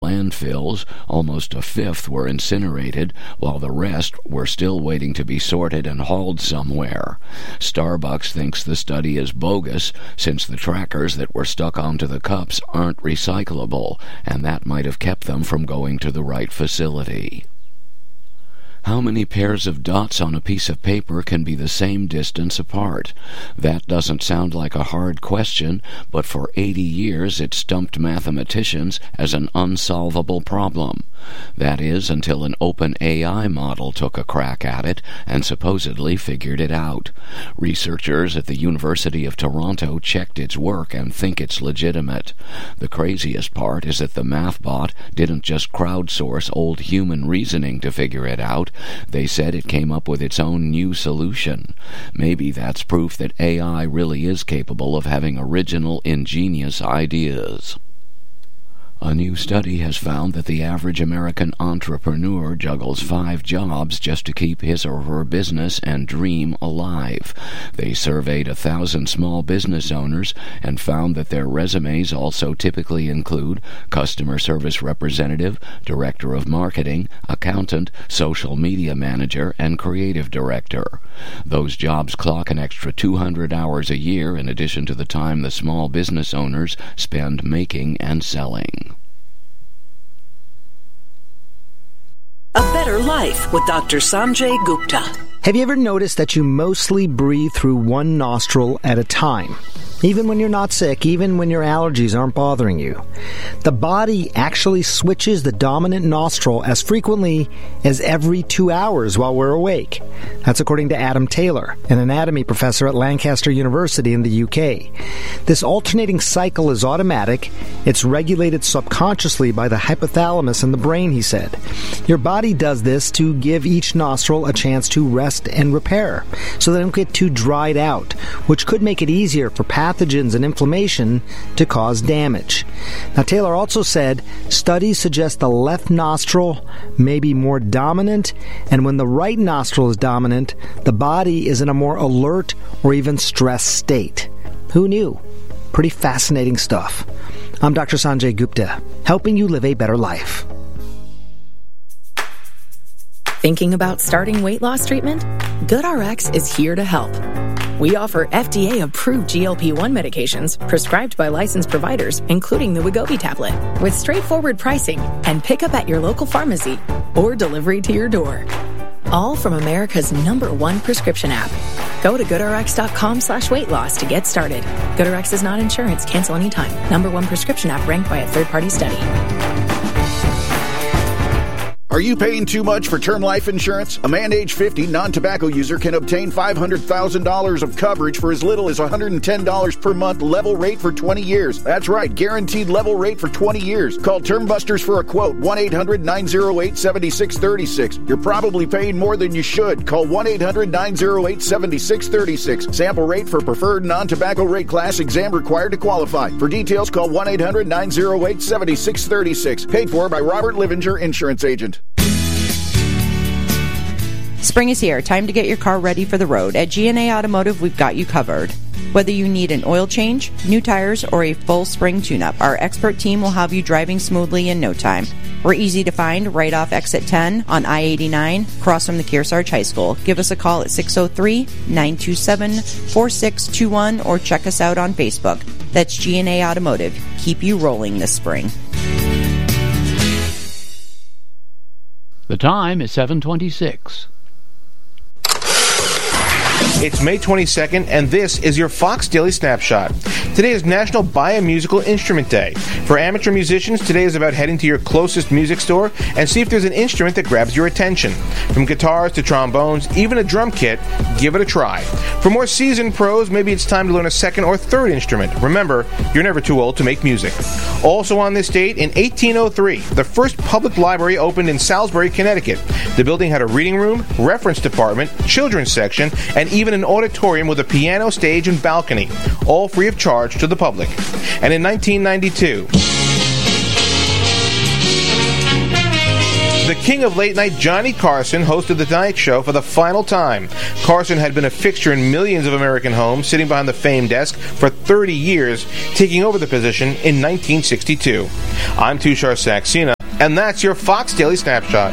landfills. Almost a fifth were incinerated, while the rest were still waiting to be sorted and hauled somewhere. Starbucks thinks the study is bogus, since the trackers that were stuck onto the cups aren't recyclable, and that might have kept them from going to the right facility. How many pairs of dots on a piece of paper can be the same distance apart? That doesn't sound like a hard question, but for 80 years it stumped mathematicians as an unsolvable problem. That is, until an open AI model took a crack at it and supposedly figured it out. Researchers at the University of Toronto checked its work and think it's legitimate. The craziest part is that the MathBot didn't just crowdsource old human reasoning to figure it out. They said it came up with its own new solution. Maybe that's proof that AI really is capable of having original, ingenious ideas. A new study has found that the average American entrepreneur juggles 5 jobs just to keep his or her business and dream alive. They surveyed 1,000 small business owners and found that their resumes also typically include customer service representative, director of marketing, accountant, social media manager, and creative director. Those jobs clock an extra 200 hours a year in addition to the time the small business owners spend making and selling. A Better Life with Dr. Sanjay Gupta. Have you ever noticed that you mostly breathe through one nostril at a time? Even when you're not sick, even when your allergies aren't bothering you. The body actually switches the dominant nostril as frequently as every 2 hours while we're awake. That's according to Adam Taylor, an anatomy professor at Lancaster University in the UK. This alternating cycle is automatic. It's regulated subconsciously by the hypothalamus in the brain, he said. Your body does this to give each nostril a chance to rest and repair, so they don't get too dried out, which could make it easier for pathogens and inflammation to cause damage. Now, Taylor also said studies suggest the left nostril may be more dominant, and when the right nostril is dominant, the body is in a more alert or even stressed state. Who knew? Pretty fascinating stuff. I'm Dr. Sanjay Gupta, helping you live a better life. Thinking about starting weight loss treatment? GoodRx is here to help. We offer FDA-approved GLP-1 medications prescribed by licensed providers, including the Wegovy tablet, with straightforward pricing and pickup at your local pharmacy or delivery to your door. All from America's #1 prescription app. Go to GoodRx.com/weight-loss to get started. GoodRx is not insurance. Cancel anytime. #1 prescription app ranked by a third-party study. Are you paying too much for term life insurance? A man age 50, non-tobacco user can obtain $500,000 of coverage for as little as $110 per month, level rate for 20 years. That's right, guaranteed level rate for 20 years. Call Term Busters for a quote, 1-800-908-7636. You're probably paying more than you should. Call 1-800-908-7636. Sample rate for preferred non-tobacco rate class, exam required to qualify. For details, call 1-800-908-7636. Paid for by Robert Livinger, Insurance Agent. Spring is here. Time to get your car ready for the road. At G&A Automotive, we've got you covered. Whether you need an oil change, new tires, or a full spring tune-up, our expert team will have you driving smoothly in no time. We're easy to find right off exit 10 on I-89, across from the Kearsarge High School. Give us a call at 603-927-4621 or check us out on Facebook. That's G&A Automotive. Keep you rolling this spring. The time is 7:26. It's May 22nd, and this is your Fox Daily Snapshot. Today is National Buy a Musical Instrument Day. For amateur musicians, today is about heading to your closest music store and see if there's an instrument that grabs your attention. From guitars to trombones, even a drum kit, give it a try. For more seasoned pros, maybe it's time to learn a second or third instrument. Remember, you're never too old to make music. Also on this date, in 1803, the first public library opened in Salisbury, Connecticut. The building had a reading room, reference department, children's section, and even an auditorium with a piano stage and balcony, all free of charge to the public. And in 1992, the king of late night, Johnny Carson, hosted The Tonight Show for the final time. Carson had been a fixture in millions of American homes, sitting behind the famed desk for 30 years, taking over the position in 1962. I'm Tushar Saxena. And that's your Fox Daily Snapshot.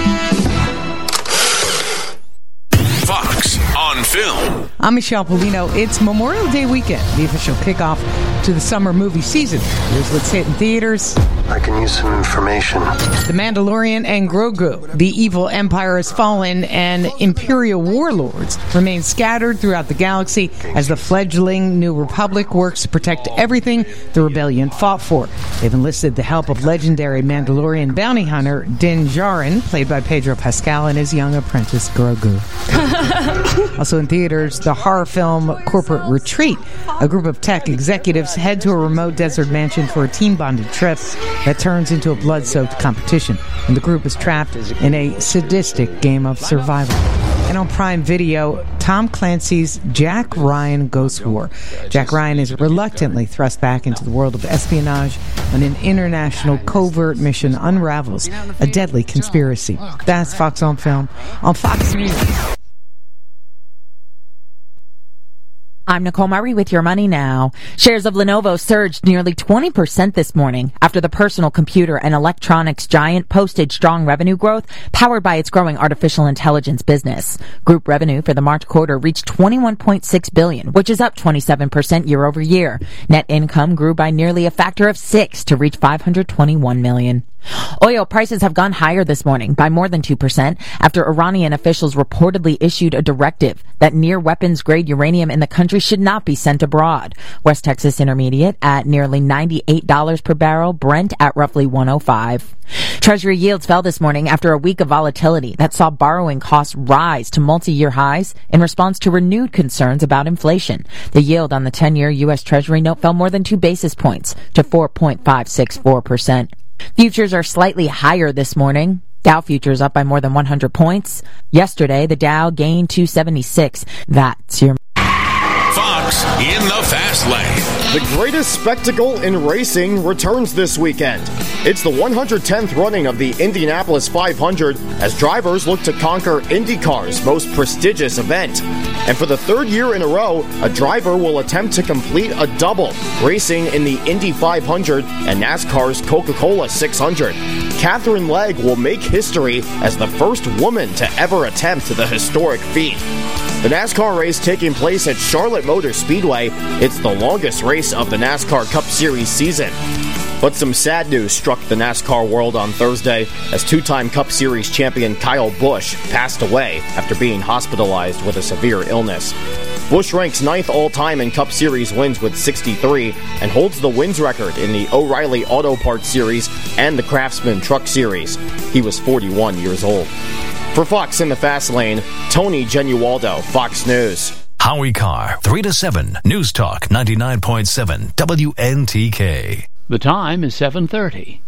Fox on Film. I'm Michelle Polino. It's Memorial Day weekend, the official kickoff to the summer movie season. Here's what's hit in theaters. I can use some information. The Mandalorian and Grogu. The evil empire has fallen, and Imperial warlords remain scattered throughout the galaxy as the fledgling New Republic works to protect everything the rebellion fought for. They've enlisted the help of legendary Mandalorian bounty hunter Din Djarin, played by Pedro Pascal, and his young apprentice Grogu. Also in theaters, the horror film Corporate Retreat. A group of tech executives head to a remote desert mansion for a team-bonded trip that turns into a blood-soaked competition, and the group is trapped in a sadistic game of survival. And on Prime Video, Tom Clancy's Jack Ryan Ghost War. Jack Ryan is reluctantly thrust back into the world of espionage when an international covert mission unravels a deadly conspiracy. That's Fox on Film on Fox News. I'm Nicole Murray with Your Money Now. Shares of Lenovo surged nearly 20% this morning after the personal computer and electronics giant posted strong revenue growth powered by its growing artificial intelligence business. Group revenue for the March quarter reached $21.6 billion, which is up 27% year over year. Net income grew by nearly a factor of 6 to reach $521 million. Oil prices have gone higher this morning by more than 2% after Iranian officials reportedly issued a directive that near weapons-grade uranium in the country should not be sent abroad. West Texas Intermediate at nearly $98 per barrel, Brent at roughly $105. Treasury yields fell this morning after a week of volatility that saw borrowing costs rise to multi-year highs in response to renewed concerns about inflation. The yield on the 10-year U.S. Treasury note fell more than 2 basis points to 4.564%. Futures are slightly higher this morning. Dow futures up by more than 100 points. Yesterday, the Dow gained 276. That's your Fox in the Fast Lane. The greatest spectacle in racing returns this weekend. It's the 110th running of the Indianapolis 500 as drivers look to conquer IndyCar's most prestigious event. And for the third year in a row, a driver will attempt to complete a double, racing in the Indy 500 and NASCAR's Coca-Cola 600. Catherine Legg will make history as the first woman to ever attempt the historic feat. The NASCAR race taking place at Charlotte Motor Speedway. It's the longest race of the NASCAR Cup Series season. But some sad news struck the NASCAR world on Thursday as two-time Cup Series champion Kyle Busch passed away after being hospitalized with a severe illness. Busch ranks 9th all-time in Cup Series wins with 63 and holds the wins record in the O'Reilly Auto Parts Series and the Craftsman Truck Series. He was 41 years old. For Fox in the Fast Lane, Tony Genualdo, Fox News. Howie Carr, 3 to 7, News Talk 99.7 WNTK. The time is 7:30.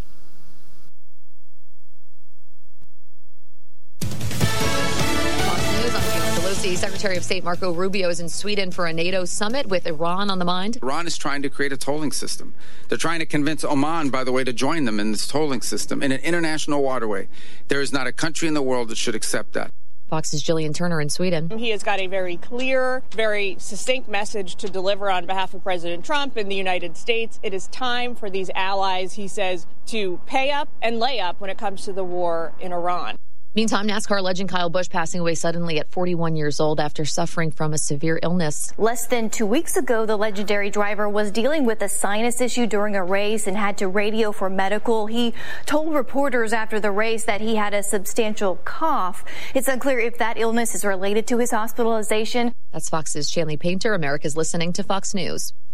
Secretary of State Marco Rubio is in Sweden for a NATO summit with Iran on the mind. Iran is trying to create a tolling system. They're trying to convince Oman, by the way, to join them in this tolling system in an international waterway. There is not a country in the world that should accept that. Fox's Jillian Turner in Sweden. He has got a very clear, very succinct message to deliver on behalf of President Trump and the United States. It is time for these allies, he says, to pay up and lay up when it comes to the war in Iran. Meantime, NASCAR legend Kyle Busch passing away suddenly at 41 years old after suffering from a severe illness. Less than 2 weeks ago, the legendary driver was dealing with a sinus issue during a race and had to radio for medical. He told reporters after the race that he had a substantial cough. It's unclear if that illness is related to his hospitalization. That's Fox's Shanley Painter. America's listening to Fox News.